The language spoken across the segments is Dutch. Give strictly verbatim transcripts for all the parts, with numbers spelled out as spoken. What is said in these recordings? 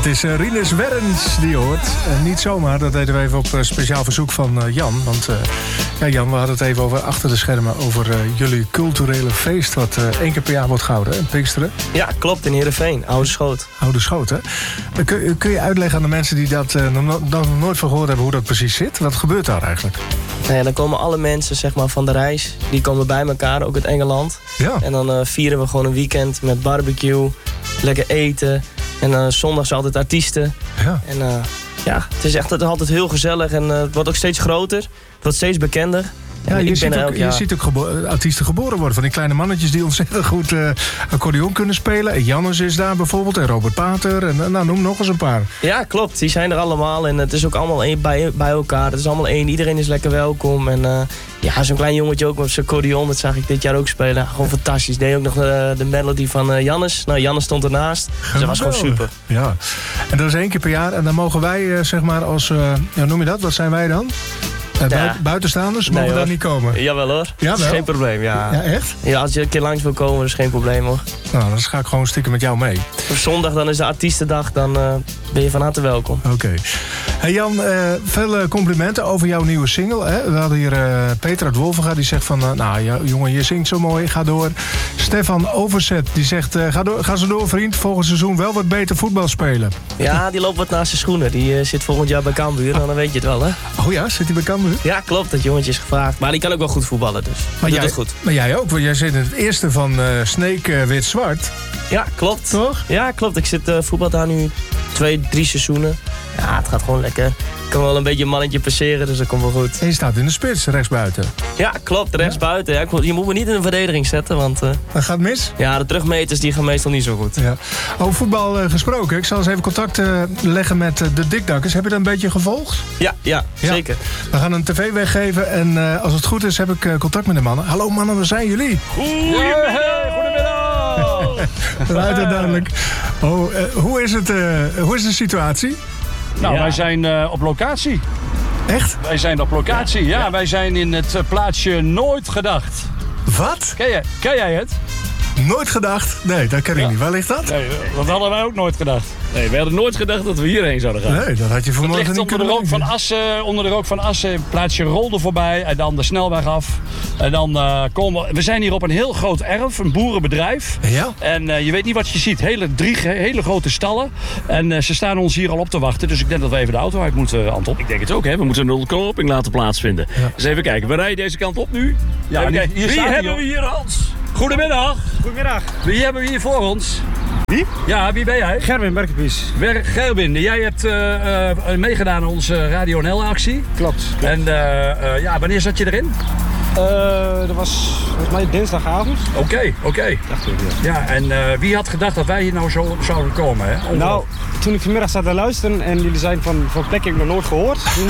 Het is uh, Rinus Werrens die je hoort. Uh, niet zomaar, dat deden we even op uh, speciaal verzoek van uh, Jan. Want uh, ja, Jan, we hadden het even over achter de schermen... over uh, jullie culturele feest wat uh, één keer per jaar wordt gehouden, hè? Pinksteren. Ja, klopt, in Heerenveen. Oude Schoot. Oude Schoot, hè? Uh, kun, kun je uitleggen aan de mensen die dat uh, nog, nog nooit van gehoord hebben... hoe dat precies zit? Wat gebeurt daar eigenlijk? Nou ja, dan komen alle mensen zeg maar, van de reis. Die komen bij elkaar, ook uit Engeland. Ja. En dan uh, vieren we gewoon een weekend met barbecue. Lekker eten. En uh, zondag zijn altijd artiesten. Ja. En uh, ja, het is echt het is altijd heel gezellig. En uh, het wordt ook steeds groter. Het wordt steeds bekender. Ja, je, ik ziet ben ook, elk je jaar... ziet ook gebo- artiesten geboren worden. Van die kleine mannetjes die ontzettend goed uh, accordeon kunnen spelen. En Jannes is daar bijvoorbeeld. En Robert Pater. En nou, noem nog eens een paar. Ja, klopt. Die zijn er allemaal. En het is ook allemaal een, bij, bij elkaar. Het is allemaal één. Iedereen is lekker welkom. En uh, ja, zo'n klein jongetje ook met zijn accordeon. Dat zag ik dit jaar ook spelen. Gewoon fantastisch. Deed ook nog de, de melody van uh, Jannes. Nou, Jannes stond ernaast. Dus dat was gewoon super. Ja. En dat is één keer per jaar. En dan mogen wij, uh, zeg maar, als... Uh, ja, noem je dat? Wat zijn wij dan? Uh, Ja. buiten, buitenstaanders mogen Nee, daar hoor. niet komen. Jawel hoor. Ja, dat is wel? geen probleem. Ja. Ja, echt? Ja, als je een keer langs wil komen, dat is geen probleem hoor. Nou, dan ga ik gewoon stiekem met jou mee. Op zondag dan is de artiestendag, dan uh, ben je van harte welkom. Oké. Okay. Hey Jan, uh, veel complimenten over jouw nieuwe single. Hè? We hadden hier uh, Peter uit Wolvenga, die zegt van... Uh, nou ja, jongen, je zingt zo mooi, ga door. Stefan Overzet, die zegt... Uh, ga, door, ga zo door, vriend. Volgend seizoen wel wat beter voetbal spelen. Ja, die loopt wat naast zijn schoenen. Die uh, zit volgend jaar bij Cambuur, dan weet je het wel, hè? Oh ja, zit hij bij Cambuur? Ja, klopt. Dat jongetje is gevraagd. Maar die kan ook wel goed voetballen, dus maar doet jij, het goed. Maar jij ook, want jij zit in het eerste van uh, Sneek uh, Wit-Zwart. Ja, klopt. Toch? Ja, klopt. Ik zit uh, voetbal daar nu twee, drie seizoenen. Ja, het gaat gewoon lekker. Ik kan wel een beetje een mannetje passeren, dus dat komt wel goed. En je staat in de spits, rechtsbuiten. Ja, klopt. Rechtsbuiten. Ja, je moet me niet in een verdediging zetten, want... Uh, dat gaat mis? Ja, de terugmeters die gaan meestal niet zo goed. Ja. Over voetbal uh, gesproken. Ik zal eens even contact uh, leggen met uh, de Dikdakkers. Heb je dat een beetje gevolgd? Ja, ja, ja. Zeker. We gaan een tv weggeven en uh, als het goed is heb ik uh, contact met de mannen. Hallo mannen, waar zijn jullie? Goedemiddag! Hey, goedemiddag! Luid en duidelijk. Oh, uh, hoe, is het, uh, hoe is de situatie? Nou, ja. wij zijn uh, op locatie. Echt? Wij zijn op locatie, ja. ja. Wij zijn in het uh, plaatsje Nooit Gedacht. Wat? Ken jij, ken jij het? Nooit gedacht? Nee, dat ken ik ja. niet. Waar ligt dat? Nee, dat hadden wij ook nooit gedacht. Nee, we hadden nooit gedacht dat we hierheen zouden gaan. Nee, dat had je vanmorgen Het ligt niet onder de, kunnen rook van Assen, onder de rook van Assen, plaatsje Rolde voorbij en dan de snelweg af. En dan uh, komen we... We zijn hier op een heel groot erf, een boerenbedrijf. Ja? En uh, je weet niet wat je ziet. Hele, drie hele grote stallen. En uh, ze staan ons hier al op te wachten. Dus ik denk dat we even de auto uit moeten, uh, Anton. Ik denk het ook, hè. We moeten een ontknoping laten plaatsvinden. Ja. Dus even kijken. We rijden deze kant op nu. Ja, Even hier- kijken. hier Wie staat hij, hebben joh. we hier, Hans? Goedemiddag. Goedemiddag. Wie hebben we hier voor ons? Wie? Ja, wie ben jij? Gerwin Berkepies. Wer- Gerwin, jij hebt uh, uh, meegedaan aan onze Radio N L-actie. Klopt. klopt. En uh, uh, ja, wanneer zat je erin? Uh, dat was volgens mij dinsdagavond. Oké, okay, oké. Okay. Dacht ik, ja. Ja, en uh, wie had gedacht dat wij hier nou zo zouden komen? Hè? Nou, toen ik vanmiddag zat te luisteren en jullie zijn van, van plekken ik nog nooit gehoord, toen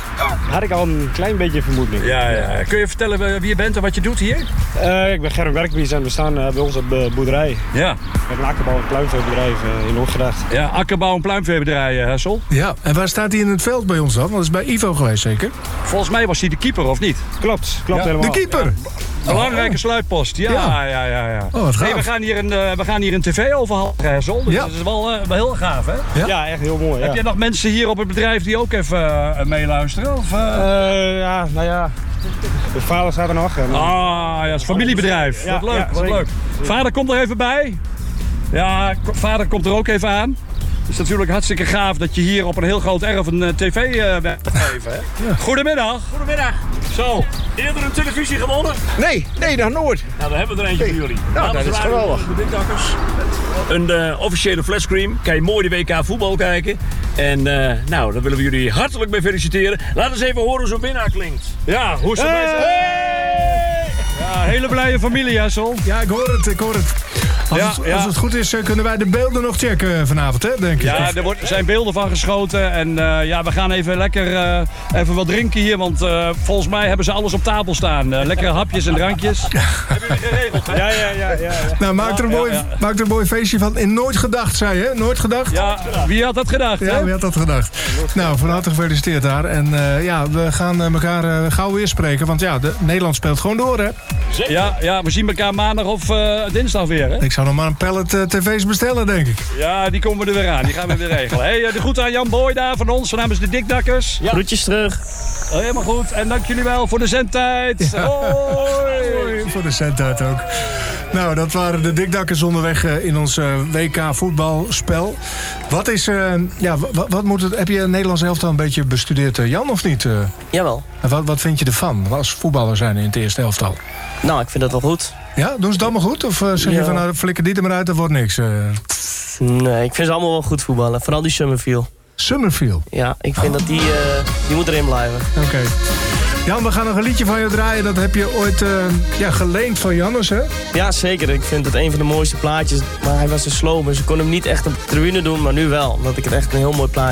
had ik al een klein beetje vermoeding. Ja, ja. Kun je vertellen wie je bent en wat je doet hier? Uh, ik ben Gerwin Berkepies en we staan uh, bij ons op de boerderij. Ja. Met een akkerbouw- en pluimveebedrijf uh, in Noordgedacht. Ja, akkerbouw- en pluimveebedrijf, Hessel. Ja, en waar staat hij in het veld bij ons dan? Want dat is bij Ivo geweest zeker? Volgens mij was hij de keeper, of niet? Klopt, klopt Ja. helemaal. De keeper! Belangrijke Oh. sluitpost. Ja, Ja. ja, ja. ja. Oh, wat gaaf. Hey, we, gaan hier een, uh, we gaan hier een tv overhandigen, Hessel. Dus Ja. dat is wel, uh, wel heel gaaf, hè? Ja. Ja, echt heel mooi. Heb Ja. je nog mensen hier op het bedrijf die ook even uh, meeluisteren? Of, uh... Uh, ja, nou ja. De vader staat er nog. En, uh, Ah, ja, het is een familiebedrijf. Ja, wat leuk, ja, wat zeker. leuk. Vader komt er even bij. Ja, k- vader komt er ook even aan. Het is natuurlijk hartstikke gaaf dat je hier op een heel groot erf een uh, tv uh, weg gaat geven. Hè? Ja. Goedemiddag. Goedemiddag. Zo. Eerder een televisie gewonnen? Nee, nee, nog nooit. Nou, dan hebben we er eentje voor jullie. Nou, dat is geweldig. De Dikdakkers. Een uh, officiële flashscreen. Kan je mooi de W K voetbal kijken. En uh, nou, daar willen we jullie hartelijk mee feliciteren. Laat eens even horen hoe zo'n winnaar klinkt. Ja, hoe is het? Hey! Hey! Ja, hele blije familie, Hessel. Ja, ik hoor het, ik hoor het. Als, Ja, het, ja. als het goed is, uh, kunnen wij de beelden nog checken vanavond, hè, denk ik. Ja, er wordt, zijn beelden van geschoten. En uh, ja, we gaan even lekker uh, even wat drinken hier. Want uh, volgens mij hebben ze alles op tafel staan. Uh, lekkere hapjes en drankjes. Hebben jullie geregeld, hè? ja, ja, ja, ja, ja. Nou, maak er, een Ja, mooi, ja. maak er een mooi feestje van. In Nooit Gedacht, zei je, hè? Nooit Gedacht? Ja, wie had dat gedacht, Ja, hè? wie had dat gedacht? Nou, van harte gefeliciteerd daar. En uh, ja, we gaan uh, elkaar uh, gauw weer spreken. Want ja, de, Nederland speelt gewoon door, hè? Ja, ja, we zien elkaar maandag of uh, dinsdag weer, hè? Ik zou zou nog maar een pallet uh, tv's bestellen, denk ik. Ja, die komen er weer aan. Die gaan we weer regelen. Hey, uh, de groeten aan Jan Boy daar van ons, namens de Dikdakkers. Ja. Groetjes terug. Uh, helemaal goed. En dank jullie wel voor de zendtijd. Ja. Hoi. Voor de zendtijd ook. Nou, dat waren de Dikdakkers onderweg uh, in ons uh, W K voetbalspel. Wat is, uh, ja, wat, wat moet het, heb je Nederlands elftal een beetje bestudeerd, uh, Jan, of niet? Uh, Jawel. wat, wat vind je ervan, als voetballer zijn in het eerste elftal? Nou, ik vind dat wel goed. Ja, doen ze het allemaal goed? Of uh, zeg je Ja. van, nou, flikker die er maar uit, dat wordt niks? Uh, Nee, ik vind ze allemaal wel goed voetballen. Vooral die Summerfield. Summerfield. Ja, ik vind dat die, uh, die moet erin blijven. Oké. Okay. Jan, we gaan nog een liedje van je draaien. Dat heb je ooit uh, ja, geleend van Jannes, hè? Ja, zeker. Ik vind het een van de mooiste plaatjes. Maar hij was een slow, dus ik kon hem niet echt op de tribune doen, maar nu wel. Omdat ik het echt een heel mooi plaatje